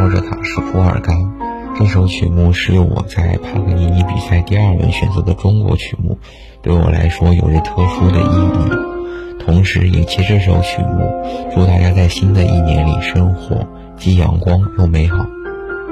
托着塔什普尔干。这首曲目是我在帕格尼尼比赛第2轮选择的中国曲目，对我来说有着特殊的意义。同时也借这首曲目，祝大家在新的一年里生活既阳光又美好。